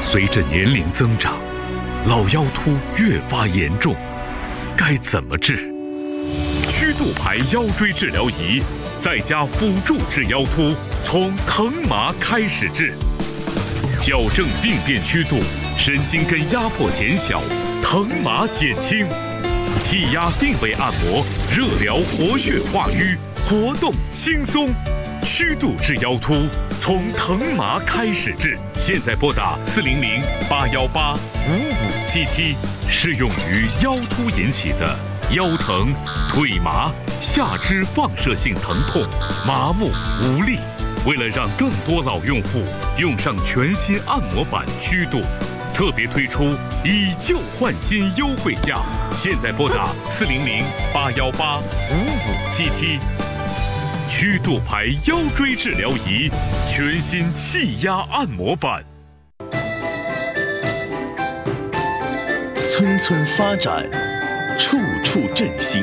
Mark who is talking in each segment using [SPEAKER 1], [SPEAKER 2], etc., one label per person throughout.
[SPEAKER 1] 随着年龄增长，老腰突越发严重，该怎么治？曲度牌腰椎治疗仪在家辅助治腰突，从疼麻开始治，矫正病变曲度，神经根压迫减小，疼麻减轻，气压定位按摩，热疗活血化瘀，活动轻松。曲度治腰突，从疼麻开始治。现在拨打400-818-5577，适用于腰突引起的腰疼、腿麻、下肢放射性疼痛、麻木无力。为了让更多老用户用上全新按摩板曲度，特别推出以旧换新优惠价。现在拨打400-818-5577。曲度牌腰椎治疗仪，全新气压按摩板。
[SPEAKER 2] 村村发展，处处振兴。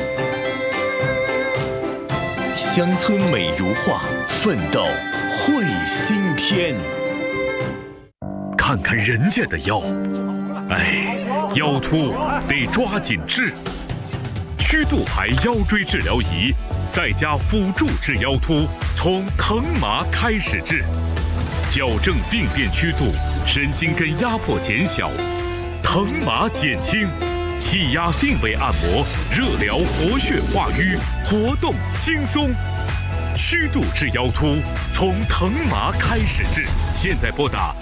[SPEAKER 2] 乡村美如画，奋斗绘新篇。
[SPEAKER 1] 看看人家的腰，哎，腰突得抓紧治。曲度牌腰椎治疗仪在家辅助治腰突，从疼麻开始治，矫正病变曲度，神经根压迫减小，疼麻减轻，气压定位按摩，热疗活血化瘀，活动轻松。曲度治腰突，从疼麻开始治。现在拨打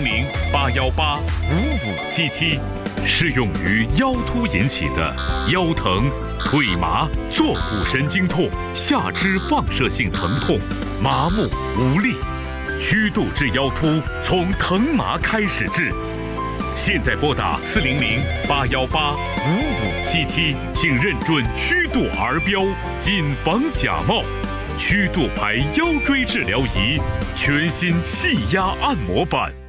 [SPEAKER 1] 400-818-5577，适用于腰突引起的腰疼、腿麻、坐骨神经痛、下肢放射性疼痛、麻木无力。曲度治腰突，从疼麻开始治。现在拨打400-818-5577，请认准曲度儿标，谨防假冒。曲度牌腰椎治疗仪，全新气压按摩板。